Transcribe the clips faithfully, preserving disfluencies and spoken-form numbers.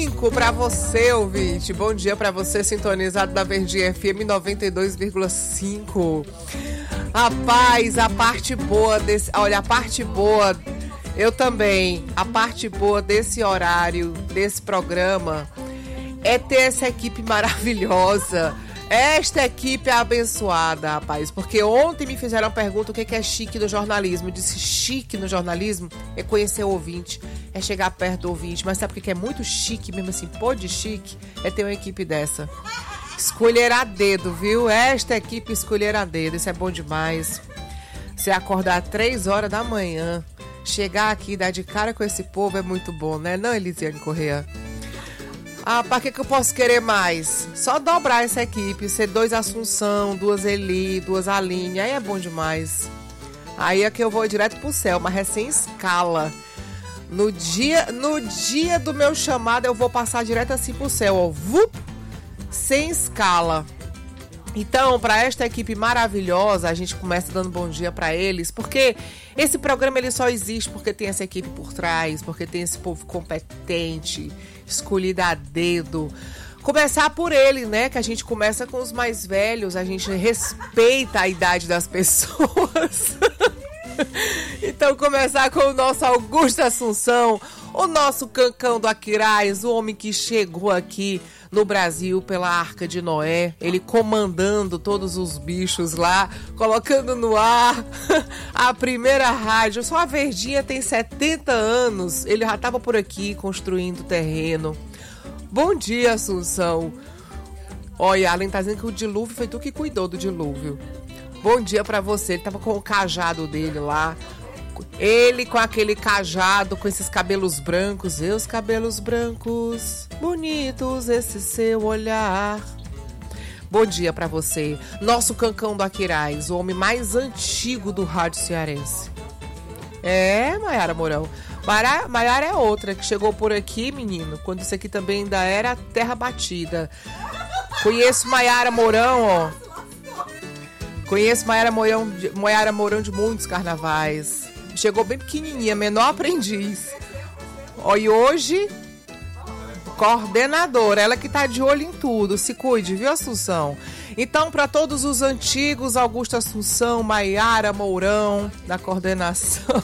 Para você, ouvinte, bom dia para você sintonizado na Verdinha F M noventa e dois vírgula cinco. Rapaz, a parte boa desse, olha, a parte boa, eu também, a parte boa desse horário, desse programa, é ter essa equipe maravilhosa. Esta equipe é abençoada, rapaz, porque ontem me fizeram uma pergunta o que é chique no jornalismo. Eu disse, chique no jornalismo é conhecer o ouvinte, é chegar perto do ouvinte. Mas sabe o que é muito chique, mesmo assim, pô de chique? É ter uma equipe dessa. Escolher a dedo, viu? Esta equipe escolher a dedo, isso é bom demais. Você acordar às três horas da manhã, chegar aqui e dar de cara com esse povo é muito bom, né? Não, Elisiane Corrêa? Ah, pra que que eu posso querer mais? Só dobrar essa equipe, ser dois Assunção, duas Eli, duas Aline, aí é bom demais. Aí é que eu vou direto pro céu, mas é sem escala. No dia, no dia do meu chamado eu vou passar direto assim pro céu, ó, vup, sem escala. Então, para esta equipe maravilhosa, a gente começa dando bom dia para eles, porque esse programa ele só existe porque tem essa equipe por trás, porque tem esse povo competente, escolhido a dedo. Começar por ele, né? Que a gente começa com os mais velhos, a gente respeita a idade das pessoas. Então, começar com o nosso Augusto Assunção, o nosso Cancão do Aquiraz, o homem que chegou aqui no Brasil pela Arca de Noé, ele comandando todos os bichos lá, colocando no ar a primeira rádio. Só a Verdinha tem setenta anos, ele já estava por aqui construindo terreno. Bom dia, Assunção. Olha, Além tá dizendo que o dilúvio foi tu que cuidou do dilúvio. Bom dia pra você, ele tava com o cajado dele lá. Ele com aquele cajado, com esses cabelos brancos, e os cabelos brancos, bonitos, esse seu olhar. Bom dia pra você, nosso Cancão do Aquiraz, o homem mais antigo do rádio cearense. É, Maiara Mourão. Maiara, Maiara é outra, que chegou por aqui, menino, quando isso aqui também ainda era terra batida. Conheço Maiara Mourão, ó. Conheço Maiara Mourão, Maiara Mourão de muitos carnavais. Chegou bem pequenininha, menor aprendiz. Ó, e hoje, coordenadora, ela que tá de olho em tudo. Se cuide, viu, Assunção? Então, para todos os antigos, Augusto Assunção, Maiara Mourão, da coordenação.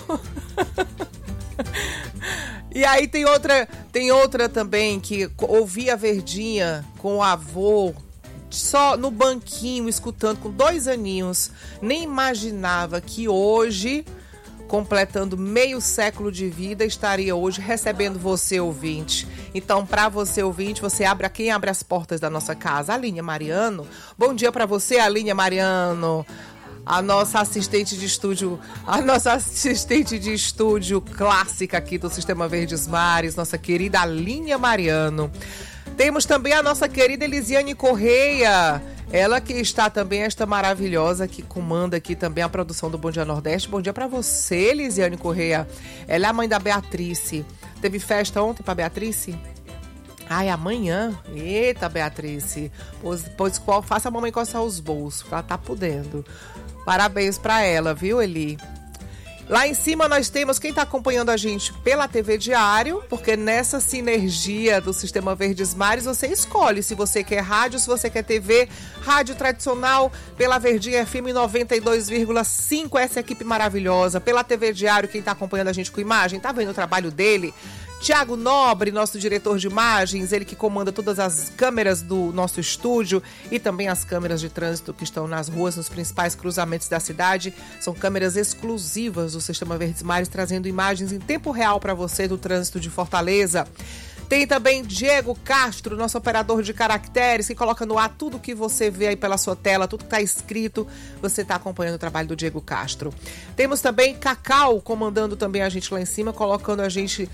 E aí tem outra, tem outra também que ouvia a Verdinha com o avô, só no banquinho, escutando, com dois aninhos. Nem imaginava que hoje, completando meio século de vida, estaria hoje recebendo você, ouvinte. Então, para você, ouvinte, você abre, quem abre as portas da nossa casa? Aline Mariano. Bom dia para você, Aline Mariano. A nossa assistente de estúdio, a nossa assistente de estúdio clássica aqui do Sistema Verdes Mares, nossa querida Aline Mariano. Temos também a nossa querida Elisiane Corrêa, ela que está também, esta maravilhosa, que comanda aqui também a produção do Bom Dia Nordeste. Bom dia para você, Elisiane Corrêa. Ela é a mãe da Beatrice. Teve festa ontem para Beatrice? Ai, amanhã? Eita, Beatrice. Pois, pois qual, faça a mamãe coçar os bolsos, ela tá podendo. Parabéns para ela, viu, Eli? Lá em cima nós temos quem está acompanhando a gente pela T V Diário, porque nessa sinergia do Sistema Verdes Mares você escolhe se você quer rádio, se você quer T V, rádio tradicional, pela Verdinha F M noventa e dois vírgula cinco, essa equipe maravilhosa. Pela T V Diário, quem está acompanhando a gente com imagem, tá vendo o trabalho dele? Tiago Nobre, nosso diretor de imagens, ele que comanda todas as câmeras do nosso estúdio e também as câmeras de trânsito que estão nas ruas, nos principais cruzamentos da cidade. São câmeras exclusivas do Sistema Verdes Mares, trazendo imagens em tempo real para você do trânsito de Fortaleza. Tem também Diego Castro, nosso operador de caracteres, que coloca no ar tudo que você vê aí pela sua tela, tudo que está escrito, você está acompanhando o trabalho do Diego Castro. Temos também Cacau comandando também a gente lá em cima, colocando a gente...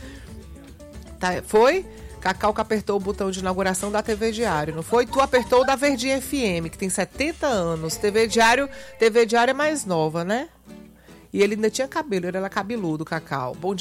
Tá, foi? Cacau que apertou o botão de inauguração da T V Diário, não foi? Tu apertou o da Verdinha F M, que tem setenta anos. T V Diário, T V Diário é mais nova, né? E ele ainda tinha cabelo, ele era cabeludo, Cacau. Bom dia.